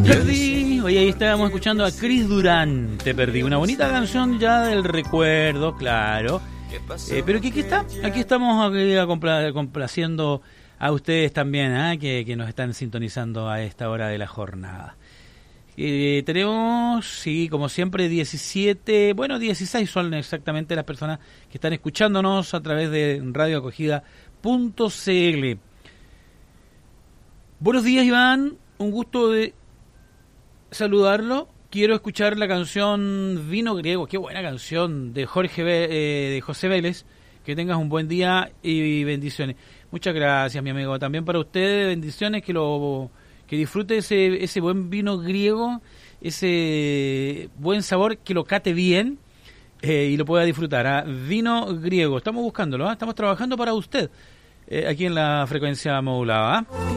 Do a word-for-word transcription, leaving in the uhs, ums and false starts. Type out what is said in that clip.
perdí. Hoy ahí estábamos escuchando a Chris Durán. Te perdí. Una bonita canción ya del recuerdo, claro. Eh, pero que aquí está, aquí estamos aquí a compla- complaciendo a ustedes también, ¿eh? que, que nos están sintonizando a esta hora de la jornada. Eh, tenemos, sí, como siempre, diecisiete, bueno, dieciséis son exactamente las personas que están escuchándonos a través de radio acogida punto c l. Buenos días, Iván, un gusto de saludarlo. Quiero escuchar la canción Vino Griego, qué buena canción de Jorge eh, de José Vélez. Que tengas un buen día y bendiciones. Muchas gracias, mi amigo. También para ustedes, bendiciones, que lo que disfrute ese ese buen vino griego, ese buen sabor, que lo cate bien eh, y lo pueda disfrutar. ¿Ah? Vino griego, estamos buscándolo, ¿ah? Estamos trabajando para usted eh, aquí en la frecuencia modulada. ¿Ah?